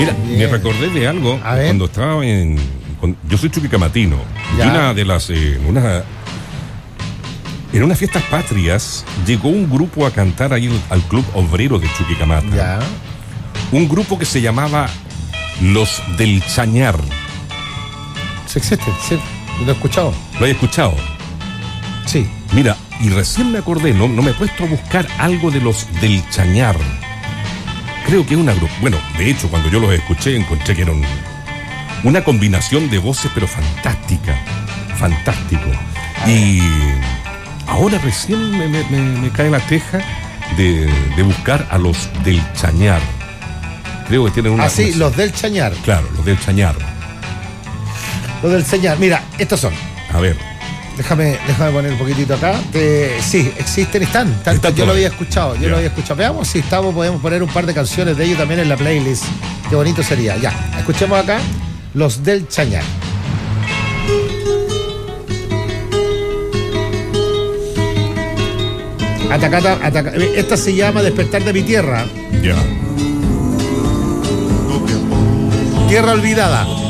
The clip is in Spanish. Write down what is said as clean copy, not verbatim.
Mira, me recordé de algo cuando estaba yo soy chuquicamatino. Y una de las... en unas fiestas patrias llegó un grupo a cantar ahí al Club Obrero de Chuquicamata. Ya. Un grupo que se llamaba Los del Chañar. Sí existe, sí. Lo he escuchado. ¿Lo he escuchado? Sí. Mira, y recién me acordé, no me he puesto a buscar algo de Los del Chañar. Creo que es una... Bueno, de hecho, cuando yo los escuché, encontré que era una combinación de voces, pero fantástica. Fantástico. Y ahora recién me cae la teja de buscar a Los del Chañar. Creo que tienen una... Ah, sí, Los del Chañar. Claro, Los del Chañar. Los del Chañar. Mira, estos son. A ver. Déjame poner un poquitito acá. Sí, existen, están. Yo lo había escuchado. Veamos si podemos poner un par de canciones de ellos también en la playlist. Qué bonito sería. Ya, escuchemos acá Los del Chañar. Atacata. Esta se llama Despertar de mi tierra. Ya. Tierra olvidada.